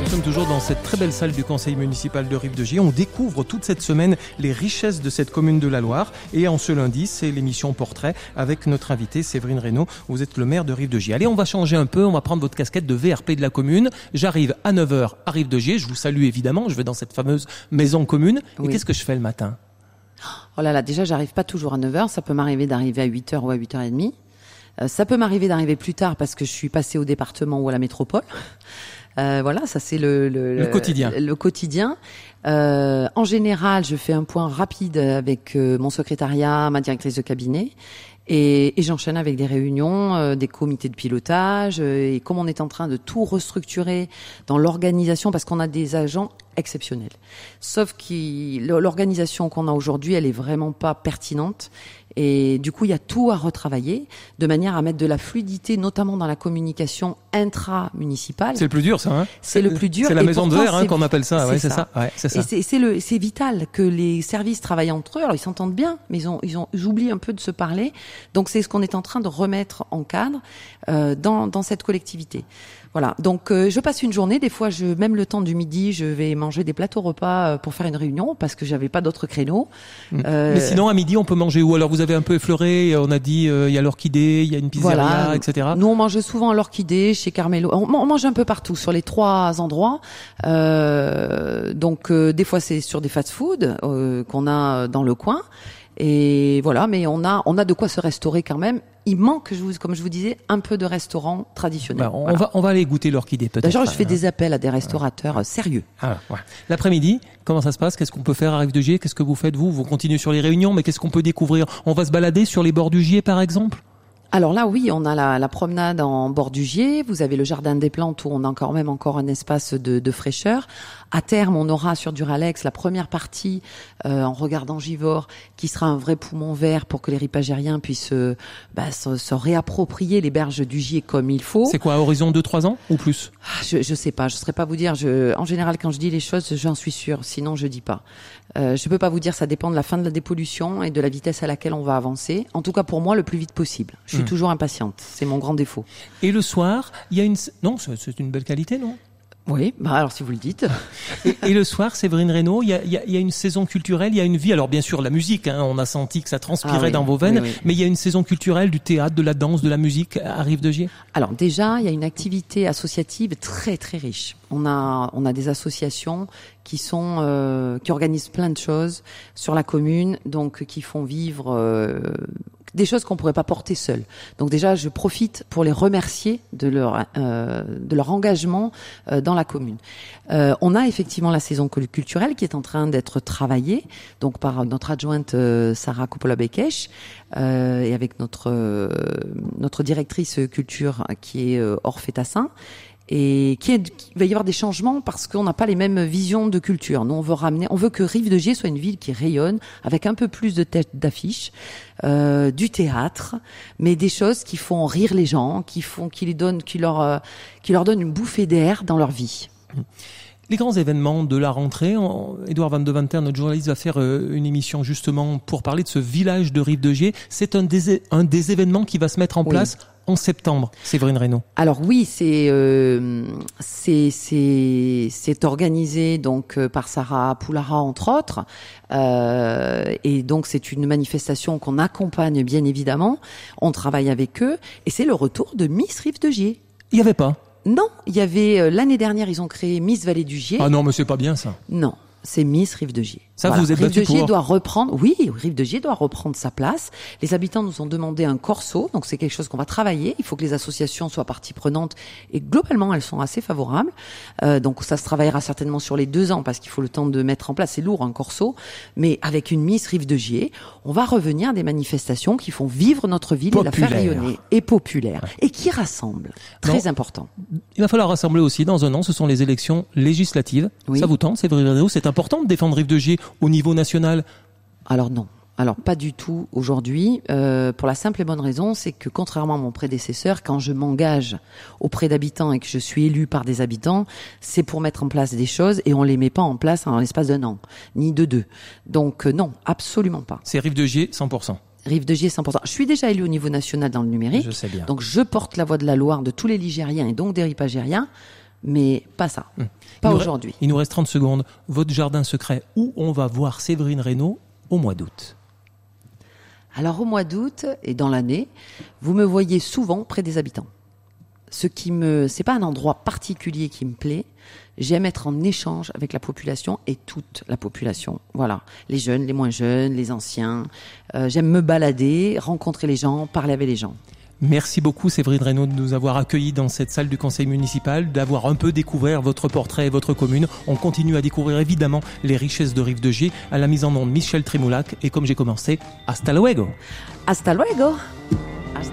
Nous sommes toujours dans cette très belle salle du conseil municipal de Rive-de-Gier. On découvre toute cette semaine les richesses de cette commune de la Loire. Et en ce lundi, c'est l'émission Portrait avec notre invitée Séverine Reynaud. Vous êtes le maire de Rive-de-Gier. Allez, on va changer un peu. On va prendre votre casquette de VRP de la commune. J'arrive à 9h à Rive-de-Gier. Je vous salue évidemment. Je vais dans cette fameuse maison commune. Et qu'est-ce que je fais le matin ? Oh là là, déjà, j'arrive pas toujours à 9h. Ça peut m'arriver d'arriver à 8h ou à 8h30. Ça peut m'arriver d'arriver plus tard parce que je suis passée au département ou à la métropole. Voilà, ça c'est le quotidien. Le quotidien. En général, je fais un point rapide avec mon secrétariat, ma directrice de cabinet. Et j'enchaîne avec des réunions, des comités de pilotage. Et comme on est en train de tout restructurer dans l'organisation, parce qu'on a des agents exceptionnels. Sauf que l'organisation qu'on a aujourd'hui, elle est vraiment pas pertinente. Et du coup, il y a tout à retravailler de manière à mettre de la fluidité, notamment dans la communication intra-municipale. C'est le plus dur, ça, hein ? C'est le plus dur. C'est la maison de verre, qu'on appelle ça. Ouais, c'est ça. Ouais, c'est ça. Et c'est vital que les services travaillent entre eux. Alors, ils s'entendent bien, mais ils oublient un peu de se parler. Donc, c'est ce qu'on est en train de remettre en cadre, dans cette collectivité. Voilà. Donc, je passe une journée. Des fois, même le temps du midi, je vais manger des plateaux repas pour faire une réunion parce que j'avais pas d'autres créneaux. Mais sinon, à midi, on peut manger où ? Alors, vous avez un peu effleuré. On a dit, il y a l'Orchidée, il y a une pizzeria, voilà. etc. Nous, on mange souvent à l'Orchidée, chez Carmelo. On mange un peu partout, sur les 3 endroits. Donc, des fois, c'est sur des fast-food qu'on a dans le coin. Et voilà, mais on a de quoi se restaurer quand même. Il manque, comme je vous disais, un peu de restaurants traditionnels. Bah, on va aller goûter l'Orchidée peut-être. D'ailleurs, je fais des appels à des restaurateurs sérieux. Ah, ouais. L'après-midi, comment ça se passe ? Qu'est-ce qu'on peut faire à Rive-de-Gier ? Qu'est-ce que vous faites vous continuez sur les réunions, mais qu'est-ce qu'on peut découvrir ? On va se balader sur les bords du Gier par exemple ? Alors là, oui, on a la promenade en bord du Gier. Vous avez le jardin des plantes où on a encore un espace de fraîcheur. À terme, on aura sur Duralex la première partie en regardant Givors, qui sera un vrai poumon vert pour que les ripagériens puissent se réapproprier les berges du Gier comme il faut. C'est quoi, à horizon 2-3 ans ou plus ? Je sais pas, je saurais pas vous dire. En général, quand je dis les choses, j'en suis sûre. Sinon, je dis pas. Je peux pas vous dire. Ça dépend de la fin de la dépollution et de la vitesse à laquelle on va avancer. En tout cas, pour moi, le plus vite possible. Je suis toujours impatiente. C'est mon grand défaut. Et le soir, il y a non, c'est une belle qualité, non ? Oui, alors si vous le dites. Et le soir, Séverine Reynaud, il y a une saison culturelle, il y a une vie. Alors bien sûr, la musique, on a senti que ça transpirait dans vos veines, oui. Mais il y a une saison culturelle, du théâtre, de la danse, de la musique à Rive-de-Gier. Alors déjà, il y a une activité associative très très riche. On a des associations qui organisent plein de choses sur la commune, donc qui font vivre des choses qu'on pourrait pas porter seul. Donc déjà, je profite pour les remercier de leur engagement dans la commune. On a effectivement la saison culturelle qui est en train d'être travaillée, donc par notre adjointe Sarah Coppola-Bekech et avec notre directrice culture qui est Orphée Tassin. Et il va y avoir des changements parce qu'on n'a pas les mêmes visions de culture. Nous, on veut que Rive-de-Gier soit une ville qui rayonne avec un peu plus de têtes d'affiche, du théâtre, mais des choses qui font rire les gens, qui leur donnent une bouffée d'air dans leur vie. Les grands événements de la rentrée, Édouard Van de Vanter, notre journaliste, va faire une émission justement pour parler de ce village de Rive-de-Gier. C'est un des événements qui va se mettre en place en septembre, Séverine Reynaud. Alors oui, c'est organisé donc par Sarah Poulara entre autres, et donc c'est une manifestation qu'on accompagne bien évidemment. On travaille avec eux et c'est le retour de Miss Rive-de-Gier. Il y avait pas ? Non, il y avait l'année dernière ils ont créé Miss Vallée du Gier. Ah non, mais c'est pas bien ça. Non. C'est Miss Rive-de-Gier. Ça, voilà. Vous êtes battu pour. Rive-de-Gier doit reprendre sa place. Les habitants nous ont demandé un corso, donc c'est quelque chose qu'on va travailler. Il faut que les associations soient partie prenante et globalement elles sont assez favorables. Donc ça se travaillera certainement sur les 2 ans parce qu'il faut le temps de mettre en place. C'est lourd un corso, mais avec une Miss Rive-de-Gier, on va revenir à des manifestations qui font vivre notre ville populaire. Et la faire rayonner et populaire et qui rassemblent. Très important. Il va falloir rassembler aussi dans un an. Ce sont les élections législatives. Oui. Ça vous tente, Séverine Reynaud ? C'est important de défendre Rive-de-Gier au niveau national ? Alors non. Alors pas du tout aujourd'hui, pour la simple et bonne raison, c'est que contrairement à mon prédécesseur, quand je m'engage auprès d'habitants et que je suis élu par des habitants, c'est pour mettre en place des choses et on les met pas en place en l'espace d'1 an, ni de 2. Donc non, absolument pas. C'est Rive-de-Gier 100%. Rive-de-Gier 100%. Je suis déjà élu au niveau national dans le numérique. Je sais bien. Donc je porte la voix de la Loire de tous les Ligériens et donc des Ripagériens. mais pas ça. Pas aujourd'hui. Il nous reste 30 secondes. Votre jardin secret, où on va voir Séverine Reynaud au mois d'août? Alors au mois d'août et dans l'année, vous me voyez souvent près des habitants. C'est pas un endroit particulier qui me plaît. J'aime être en échange avec la population et toute la population. Voilà. Les jeunes, les moins jeunes, les anciens. J'aime me balader, rencontrer les gens, parler avec les gens. Merci beaucoup Séverine Reynaud de nous avoir accueillis dans cette salle du conseil municipal, d'avoir un peu découvert votre portrait et votre commune. On continue à découvrir évidemment les richesses de Rive de Gier à la mise en onde Michel Trémoulac et comme j'ai commencé, hasta luego. Hasta luego.